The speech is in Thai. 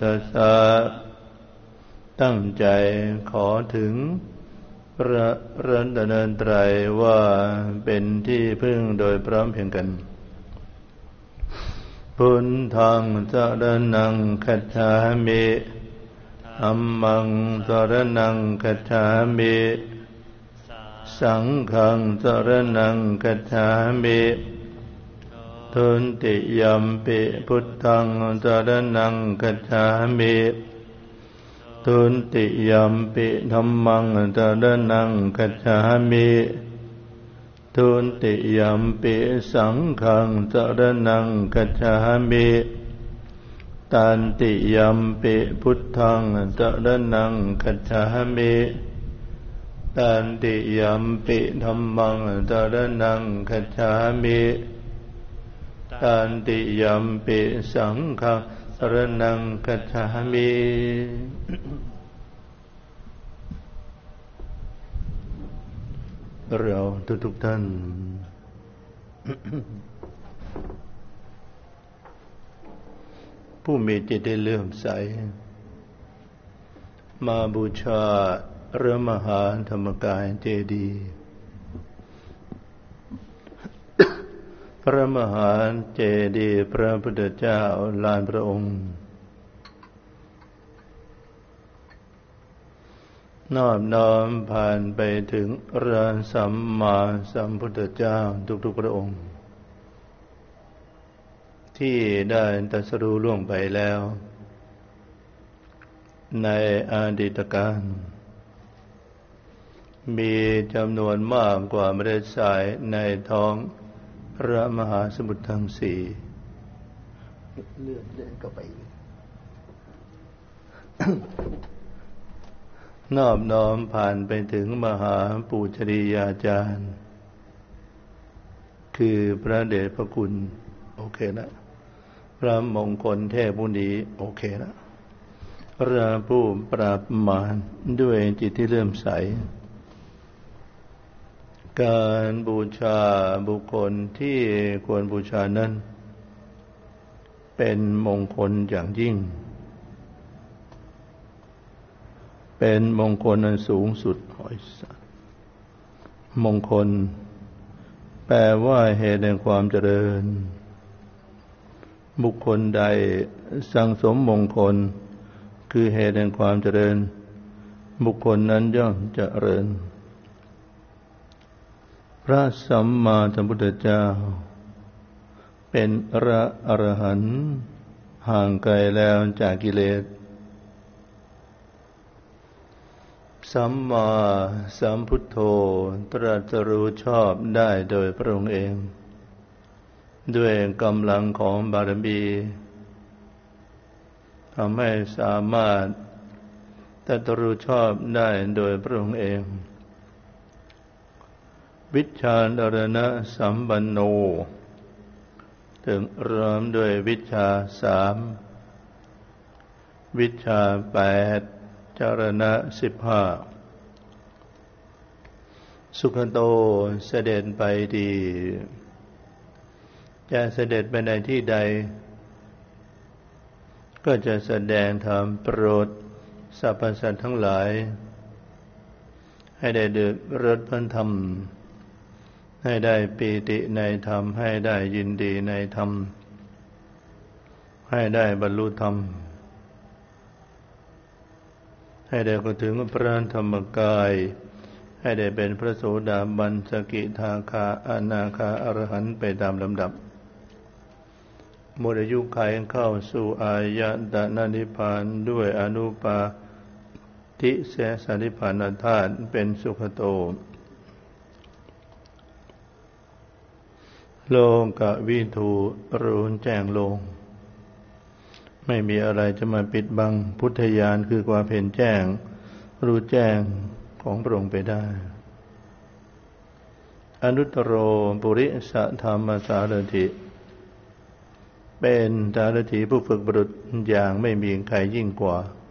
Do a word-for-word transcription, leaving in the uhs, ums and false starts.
ธัสสะตั้งใจขอถึงพระรัตนตรัยว่าเป็นที่พึ่งโดยพร้อมเพรียงกันพุทธังสรณังคัจฉามิธัมมังสรณังคัจฉามิสังฆังสรณังคัจฉามิทุติยัมปิพุทธังสรณังคัจฉามิทุติยัมปิธัมมังสรณังคัจฉามิทุติยัมปิสังฆังสรณังคัจฉามิตันติยัมปิพุทธังสรณังคัจฉามิตันติยัมปิธัมมังสรณังคัจฉามิตันติยัมปิสังฆังสรณังคัจฉามิเราทุกๆท่านผู้มีจิตได้เลื่อมใสมาบูชาพระมหาธรรมกายเจดีย์พระมหาเจดีย์พระพุทธเจ้าลานพระองค์นอบน้อมผ่านไปถึงพระสัมมาสัมพุทธเจ้าทุกๆพระองค์ที่ได้ตรัสรู้ล่วงไปแล้วในอดีตกาลมีจำนวนมากกว่าเมล็ดทรายในท้องพระมหาสมุทรทั้งสี่เลื่อนเลื่อนก็ไปนอบน้อมผ่านไปถึงมหาปูชนียาจารย์คือพระเดชพระคุณโอเคนะพระมงคลเทพมุนีโอเคนะพระผู้ปราบมารด้วยจิตที่เลื่อมใสการบูชาบุคคลที่ควรบูชานั้นเป็นมงคลอย่างยิ่งเป็นมงคลอันสูงสุดมงคลแปลว่าเหตุแห่งความเจริญบุคคลใดสั่งสมมงคลคือเหตุแห่งความเจริญบุคคลนั้นย่อมเจริญพระสัมมาสัมพุทธเจ้าเป็นพระอรหันต์ห่างไกลแล้วจากกิเลสสัมมาสัมพุทโธตรัสรู้ชอบได้โดยพระองค์เองด้วยกำลังของบารมีทำให้สามารถตรัสรู้ชอบได้โดยพระองค์เองวิชชาดรณะสัมปันโนถึงเริ่มด้วยวิชชาสามวิชชาแปดจารณะสิบห้าสุขโตเสด็จไปดีจะเสด็จไปในที่ใดก็จะแสดงธรรมโปรดสรรพสัตว์ทั้งหลายให้ได้ดื่มรสพันธรรมให้ได้ปีติในธรรมให้ได้ยินดีในธรรมให้ได้บรรลุธรรมให้ได้เข้าถึงพระธรรมกายให้ได้เป็นพระโสดาบันสกิทาคาอนาคาอรหันต์ไปตามลำดับหมดอายุขัยเข้าสู่อายตนะนิพพานด้วยอนุปาทิเสสนิพพานธาตุเป็นสุขโตโลกวิถูรู้แจ้งโลกไม่มีอะไรจะมาปิดบังพุทธญาณคือความเห็นแจ้งรู้แจ้งของพระองค์ไปได้อนุตตรโรปุริสธรรมสารถิเป็นสารถีผู้ฝึกบุรุษอย่างไม่มีใครยิ่งกว่า